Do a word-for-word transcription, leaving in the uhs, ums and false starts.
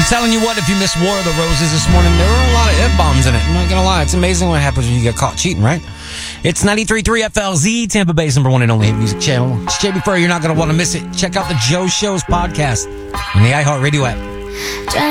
telling you what, if you missed War of the Roses this morning, there were a lot of F-bombs in it. I'm not gonna lie. It's amazing what happens when you get caught cheating, right? It's ninety-three point three F L Z, Tampa Bay's number one and only hit music channel. It's J B Furry. You're not gonna want to miss it. Check out the Joe Show's podcast on the iHeartRadio app.